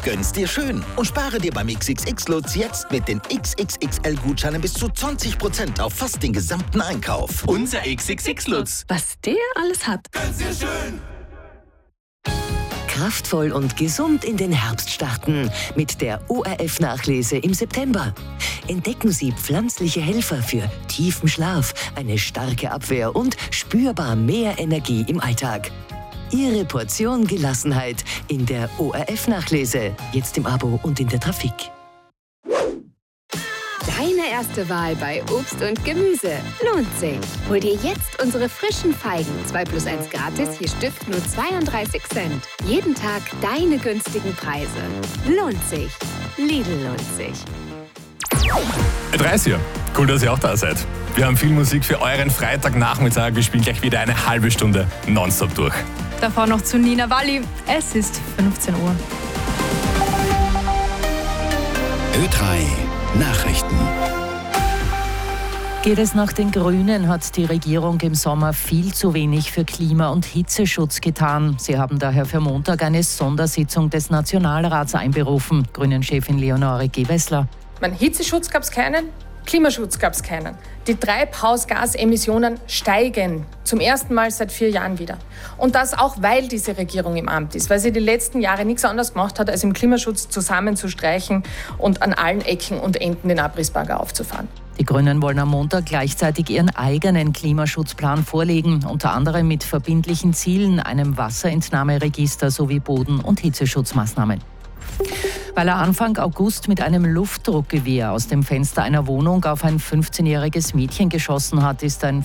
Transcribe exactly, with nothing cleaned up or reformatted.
Gönn's dir schön und spare dir beim X X X-Lutz jetzt mit den X X X L-Gutscheinen bis zu zwanzig Prozent auf fast den gesamten Einkauf. Unser X X X-Lutz. Was der alles hat. Gönn's dir schön. Kraftvoll und gesund in den Herbst starten mit der O R F-Nachlese im September. Entdecken Sie pflanzliche Helfer für tiefen Schlaf, eine starke Abwehr und spürbar mehr Energie im Alltag. Ihre Portion Gelassenheit in der O R F-Nachlese. Jetzt im Abo und in der Trafik. Deine erste Wahl bei Obst und Gemüse lohnt sich. Hol dir jetzt unsere frischen Feigen. zwei plus eins gratis, je Stift nur zweiunddreißig Cent. Jeden Tag deine günstigen Preise. Lohnt sich. Lidl lohnt sich. dreißig. Cool, dass ihr auch da seid. Wir haben viel Musik für euren Freitagnachmittag. Wir spielen gleich wieder eine halbe Stunde nonstop durch. Davor noch zu Nina Walli. Es ist fünfzehn Uhr. Ö drei Nachrichten. Geht es nach den Grünen, hat die Regierung im Sommer viel zu wenig für Klima- und Hitzeschutz getan. Sie haben daher für Montag eine Sondersitzung des Nationalrats einberufen. Grünen-Chefin Leonore Gewessler. Mein Hitzeschutz gab es keinen, Klimaschutz gab es keinen. Die Treibhausgasemissionen steigen zum ersten Mal seit vier Jahren wieder. Und das auch, weil diese Regierung im Amt ist, weil sie die letzten Jahre nichts anderes gemacht hat, als im Klimaschutz zusammenzustreichen und an allen Ecken und Enden den Abrissbagger aufzufahren. Die Grünen wollen am Montag gleichzeitig ihren eigenen Klimaschutzplan vorlegen, unter anderem mit verbindlichen Zielen, einem Wasserentnahmeregister sowie Boden- und Hitzeschutzmaßnahmen. Weil er Anfang August mit einem Luftdruckgewehr aus dem Fenster einer Wohnung auf ein fünfzehnjähriges Mädchen geschossen hat, ist ein